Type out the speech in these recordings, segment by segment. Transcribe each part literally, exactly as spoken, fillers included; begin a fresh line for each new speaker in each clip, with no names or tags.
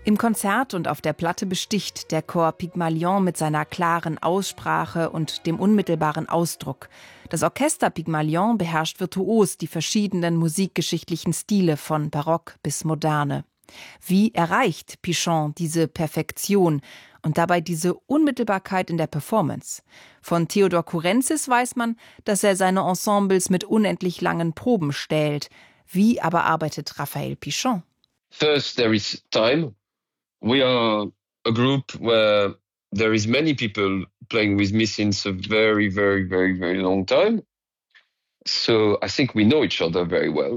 Im Konzert und auf der Platte besticht der Chor Pygmalion mit seiner klaren Aussprache und dem unmittelbaren Ausdruck. Das Orchester Pygmalion beherrscht virtuos die verschiedenen musikgeschichtlichen Stile von Barock bis Moderne. Wie erreicht Pichon diese Perfektion und dabei diese Unmittelbarkeit in der Performance? Von Theodor Kurenzis weiß man, dass er seine Ensembles mit unendlich langen Proben stählt. Wie aber arbeitet Raphael Pichon?
First, there is time. We are a group where there is many people playing with me since a very, very, very, very long time. So I think we know each other very well.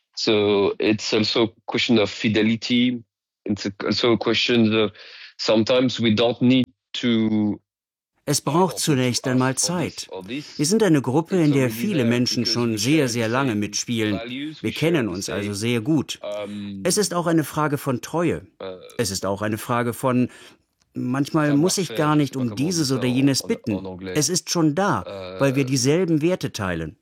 So it's also a question of fidelity. It's also a question of sometimes we don't need to.
Es braucht zunächst einmal Zeit. Wir sind eine Gruppe, in der viele Menschen schon sehr, sehr lange mitspielen. Wir kennen uns also sehr gut. Es ist auch eine Frage von Treue. Es ist auch eine Frage von, manchmal muss ich gar nicht um dieses oder jenes bitten. Es ist schon da, weil wir dieselben Werte teilen.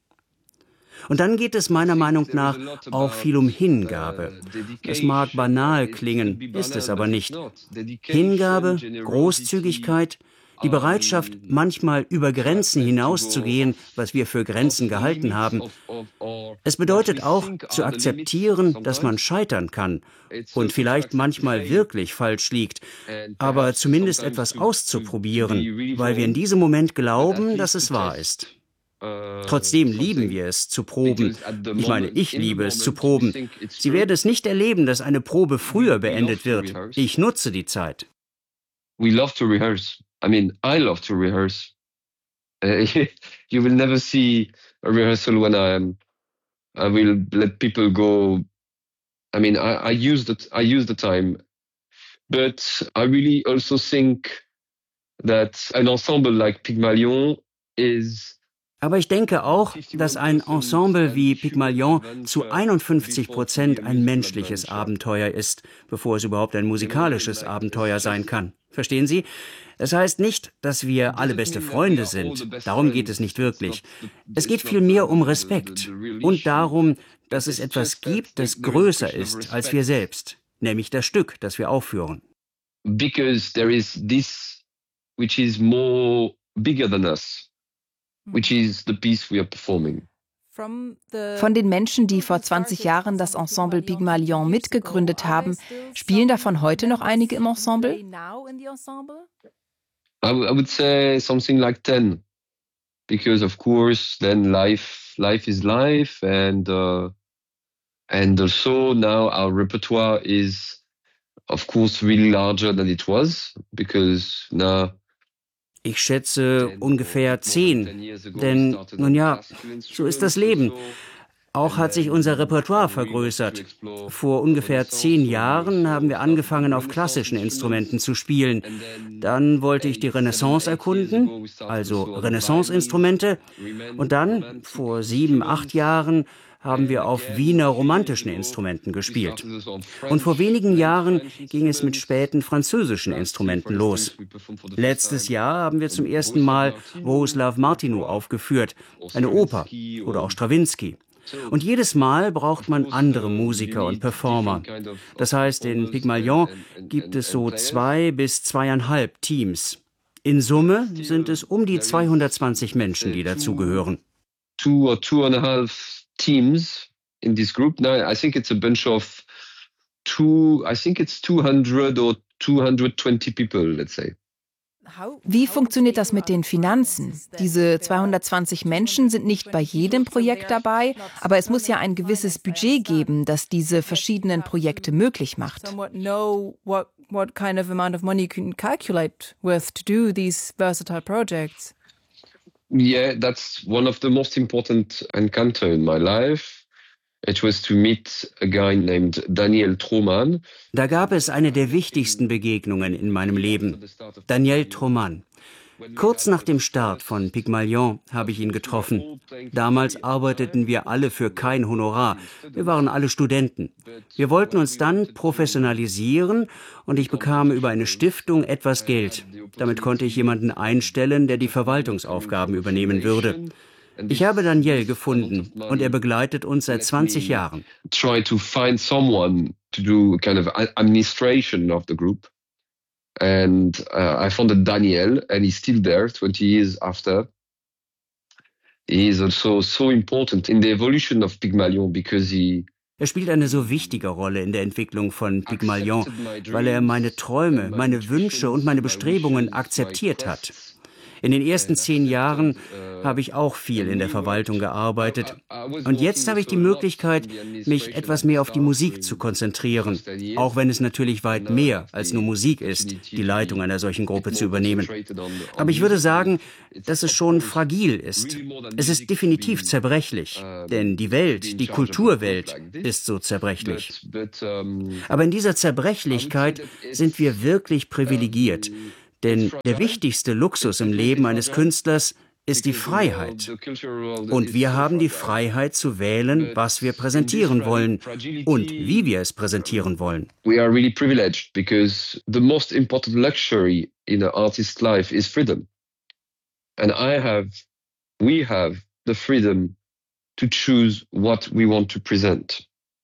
Und dann geht es meiner Meinung nach auch viel um Hingabe. Es mag banal klingen, ist es aber nicht. Hingabe, Großzügigkeit, die Bereitschaft, manchmal über Grenzen hinauszugehen, was wir für Grenzen gehalten haben. Es bedeutet auch, zu akzeptieren, dass man scheitern kann und vielleicht manchmal wirklich falsch liegt, aber zumindest etwas auszuprobieren, weil wir in diesem Moment glauben, dass es wahr ist. Trotzdem lieben wir es, zu proben. Ich meine, ich liebe es, zu proben. Sie werden es nicht erleben, dass eine Probe früher beendet wird. Ich nutze die Zeit.
We love to rehearse. I mean, I love to rehearse. Uh, you will never see a rehearsal when I am. I will let people go. I mean, I, I use the I use the time, but I really also think that an ensemble like Pygmalion is.
Aber ich denke auch, dass ein Ensemble wie Pygmalion zu einundfünfzig Prozent ein menschliches Abenteuer ist, bevor es überhaupt ein musikalisches Abenteuer sein kann. Verstehen Sie? Es heißt nicht, dass wir alle beste Freunde sind. Darum geht es nicht wirklich. Es geht vielmehr um Respekt und darum, dass es etwas gibt, das größer ist als wir selbst, nämlich das Stück, das wir aufführen.
Because there is this which is more bigger than us. Which is the piece we are performing.
Von den Menschen, die vor zwanzig Jahren das Ensemble Pygmalion mitgegründet haben, spielen davon heute noch einige im Ensemble?
I, I would say something like ten, because of course then life life is life, and uh, and also now our repertoire is of course really larger than it was, because now.
Ich schätze ungefähr zehn, denn, nun ja, so ist das Leben. Auch hat sich unser Repertoire vergrößert. Vor ungefähr zehn Jahren haben wir angefangen, auf klassischen Instrumenten zu spielen. Dann wollte ich die Renaissance erkunden, also Renaissance-Instrumente. Und dann, vor sieben, acht Jahren, haben wir auf Wiener romantischen Instrumenten gespielt. Und vor wenigen Jahren ging es mit späten französischen Instrumenten los. Letztes Jahr haben wir zum ersten Mal Bohuslav Martinu aufgeführt, eine Oper oder auch Strawinsky. Und jedes Mal braucht man andere Musiker und Performer. Das heißt, in Pygmalion gibt es so zwei bis zweieinhalb Teams. In Summe sind es um die zweihundertzwanzig Menschen, die dazugehören.
Two or two and a half teams in this group. Now I think it's a bunch of two, I think it's two hundred or two hundred twenty people, let's say.
Wie funktioniert das mit den Finanzen? Diese zweihundertzwanzig Menschen sind nicht bei jedem Projekt dabei, aber es muss ja ein gewisses Budget geben, das diese verschiedenen Projekte möglich macht.
What kind of amount of money you can calculate with to do these versatile projects?
Yeah, that's one of the most important encounters in my life. It was to meet a guy named Daniel Troman.
Da gab es eine der wichtigsten Begegnungen in meinem Leben. Daniel Troman. Kurz nach dem Start von Pygmalion habe ich ihn getroffen. Damals arbeiteten wir alle für kein Honorar. Wir waren alle Studenten. Wir wollten uns dann professionalisieren und ich bekam über eine Stiftung etwas Geld. Damit konnte ich jemanden einstellen, der die Verwaltungsaufgaben übernehmen würde. Ich habe Daniel gefunden und er begleitet uns seit zwanzig Jahren.
Try to find someone to do kind of administration of the group. And uh, I founded Daniel, and he's still there twenty years after. He is also so important in the evolution of Pygmalion because he
Er spielt eine so wichtige Rolle in der Entwicklung von Pygmalion, weil er meine Träume, meine Wünsche und meine Bestrebungen akzeptiert hat. In den ersten zehn Jahren habe ich auch viel in der Verwaltung gearbeitet. Und jetzt habe ich die Möglichkeit, mich etwas mehr auf die Musik zu konzentrieren, auch wenn es natürlich weit mehr als nur Musik ist, die Leitung einer solchen Gruppe zu übernehmen. Aber ich würde sagen, dass es schon fragil ist. Es ist definitiv zerbrechlich, denn die Welt, die Kulturwelt ist so zerbrechlich. Aber in dieser Zerbrechlichkeit sind wir wirklich privilegiert. Denn der wichtigste Luxus im Leben eines Künstlers ist die Freiheit. Und wir haben die Freiheit zu wählen, was wir präsentieren wollen und wie wir es präsentieren wollen.
We are really privileged because the most important luxury in an artist's life is freedom. And I have, we have the freedom to choose what we want to present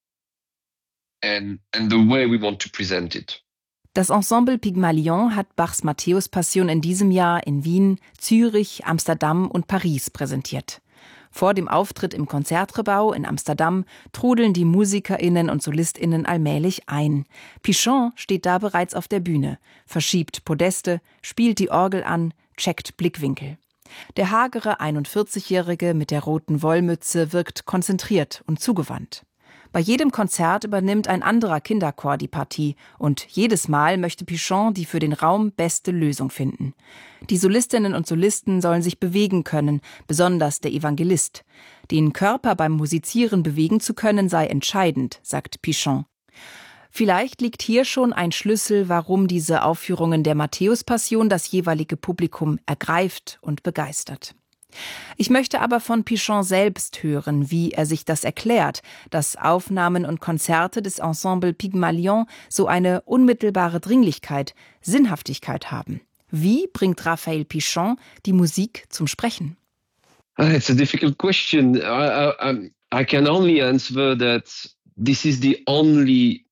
and, and the way we want to present it.
Das Ensemble Pygmalion hat Bachs Matthäus-Passion in diesem Jahr in Wien, Zürich, Amsterdam und Paris präsentiert. Vor dem Auftritt im Concertgebouw in Amsterdam trudeln die MusikerInnen und SolistInnen allmählich ein. Pichon steht da bereits auf der Bühne, verschiebt Podeste, spielt die Orgel an, checkt Blickwinkel. Der hagere einundvierzigjährige mit der roten Wollmütze wirkt konzentriert und zugewandt. Bei jedem Konzert übernimmt ein anderer Kinderchor die Partie und jedes Mal möchte Pichon die für den Raum beste Lösung finden. Die Solistinnen und Solisten sollen sich bewegen können, besonders der Evangelist. Den Körper beim Musizieren bewegen zu können sei entscheidend, sagt Pichon. Vielleicht liegt hier schon ein Schlüssel, warum diese Aufführungen der Matthäus-Passion das jeweilige Publikum ergreift und begeistert. Ich möchte aber von Pichon selbst hören, wie er sich das erklärt, dass Aufnahmen und Konzerte des Ensemble Pygmalion so eine unmittelbare Dringlichkeit, Sinnhaftigkeit haben. Wie bringt Raphael Pichon die Musik zum Sprechen?
It's a difficult question. I, I, I can only answer that this is the only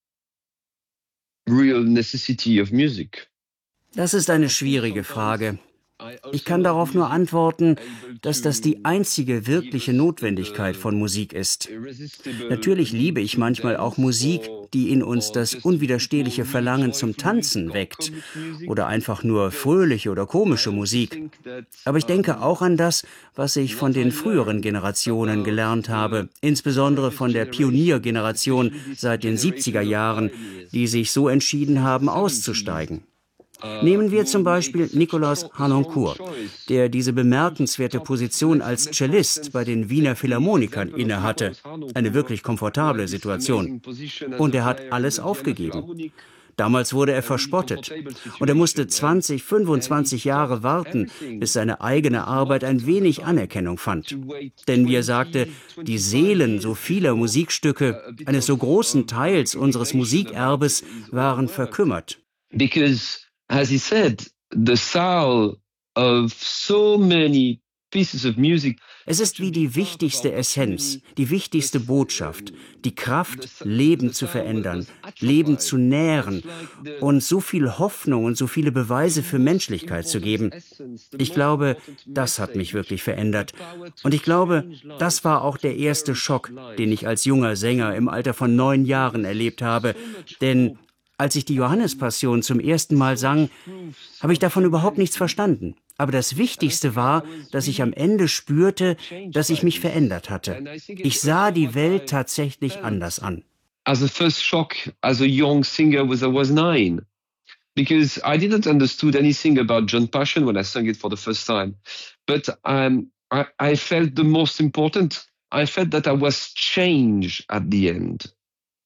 real necessity of music.
Das ist eine schwierige Frage. Ich kann darauf nur antworten, dass das die einzige wirkliche Notwendigkeit von Musik ist. Natürlich liebe ich manchmal auch Musik, die in uns das unwiderstehliche Verlangen zum Tanzen weckt oder einfach nur fröhliche oder komische Musik. Aber ich denke auch an das, was ich von den früheren Generationen gelernt habe, insbesondere von der Pioniergeneration seit den siebziger Jahren, die sich so entschieden haben, auszusteigen. Nehmen wir zum Beispiel Nicolas Harnoncourt, der diese bemerkenswerte Position als Cellist bei den Wiener Philharmonikern innehatte. Eine wirklich komfortable Situation. Und er hat alles aufgegeben. Damals wurde er verspottet und er musste zwanzig, fünfundzwanzig Jahre warten, bis seine eigene Arbeit ein wenig Anerkennung fand. Denn wie er sagte, die Seelen so vieler Musikstücke, eines so großen Teils unseres Musikerbes, waren verkümmert.
Because as he said, the soul of so many pieces of music.
Es ist wie die wichtigste Essenz, die wichtigste Botschaft, die Kraft, Leben zu verändern, Leben zu nähren und so viel Hoffnung und so viele Beweise für Menschlichkeit zu geben. Ich glaube, das hat mich wirklich verändert. Und ich glaube, das war auch der erste Schock, den ich als junger Sänger im Alter von neun Jahren erlebt habe. Denn als ich die Johannespassion zum ersten Mal sang, habe ich davon überhaupt nichts verstanden. Aber das Wichtigste war, dass ich am Ende spürte, dass ich mich verändert hatte. Ich sah die Welt tatsächlich anders an.
As a first shock as a young singer was I was nine. Because I didn't understood anything about John Passion when I sang it for the first time. But um, I, I felt the most important. I felt that I was changed at the end.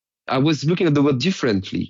I was looking at the world differently.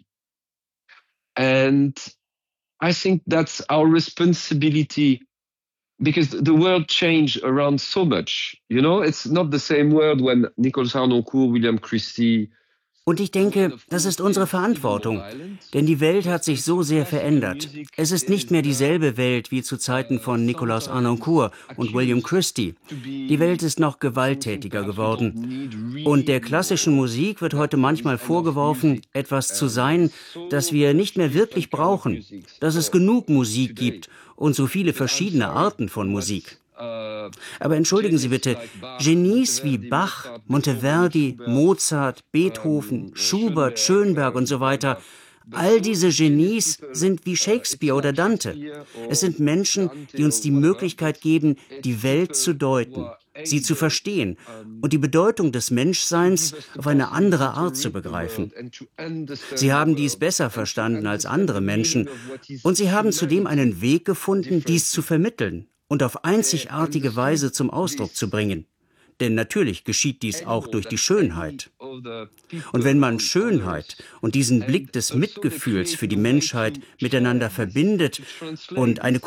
And I think that's our responsibility because the world changed around so much. You know, it's not the same world when Nicolas Harnoncourt, William Christie,
Und ich denke, das ist unsere Verantwortung, denn die Welt hat sich so sehr verändert. Es ist nicht mehr dieselbe Welt wie zu Zeiten von Nicolas Harnoncourt und William Christie. Die Welt ist noch gewalttätiger geworden. Und der klassischen Musik wird heute manchmal vorgeworfen, etwas zu sein, das wir nicht mehr wirklich brauchen, dass es genug Musik gibt und so viele verschiedene Arten von Musik. Aber entschuldigen Sie bitte, Genies wie Bach, Monteverdi, Mozart, Beethoven, Schubert, Schönberg und so weiter, all diese Genies sind wie Shakespeare oder Dante. Es sind Menschen, die uns die Möglichkeit geben, die Welt zu deuten, sie zu verstehen und die Bedeutung des Menschseins auf eine andere Art zu begreifen. Sie haben dies besser verstanden als andere Menschen und sie haben zudem einen Weg gefunden, dies zu vermitteln und auf einzigartige Weise zum Ausdruck zu bringen. Denn natürlich geschieht dies auch durch die Schönheit. Und wenn man Schönheit und diesen Blick des Mitgefühls für die Menschheit miteinander verbindet und eine